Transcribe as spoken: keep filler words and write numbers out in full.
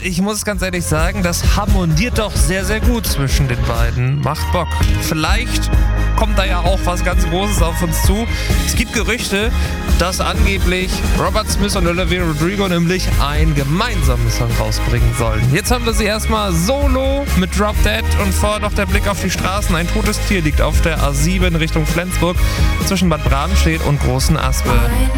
ich muss ganz ehrlich sagen, das harmoniert doch sehr, sehr gut zwischen den beiden. Macht Bock. Vielleicht kommt da ja auch was ganz Großes auf uns zu. Es gibt Gerüchte, dass angeblich Robert Smith und Olivia Rodrigo nämlich ein gemeinsames Song rausbringen sollen. Jetzt haben wir sie erstmal solo mit Drop Dead und vorher noch der Blick auf die Straßen. Ein totes Tier liegt auf der A sieben Richtung Flensburg zwischen Bad Bramstedt und Großen Aspe.